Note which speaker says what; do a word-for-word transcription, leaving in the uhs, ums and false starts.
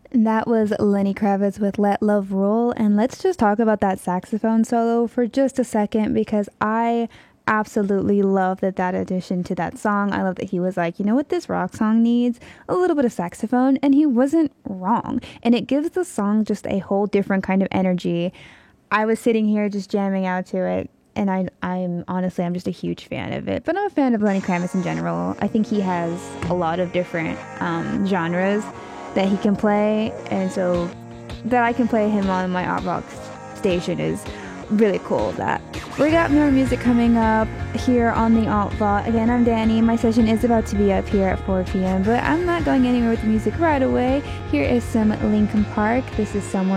Speaker 1: That was Lenny Kravitz with Let Love Rule. And let's just talk about that saxophone solo for just a second because I absolutely love that that addition to that song. I love that he was like, you know what this rock song needs? A little bit of saxophone. And he wasn't wrong. And it gives the song just a whole different kind of energy. I was sitting here just jamming out to it. And I, I'm honestly, I'm just a huge fan of it. But I'm a fan of Lenny Kravitz in general. I think he has a lot of different um, genres that he can play, and so that I can play him on my Outbox station is really cool. That we got more music coming up here on the Alt Vault. Again, I'm Danny. My session is about to be up here at four p.m., but I'm not going anywhere with the music right away. Here is some Linkin Park. This is Somewhere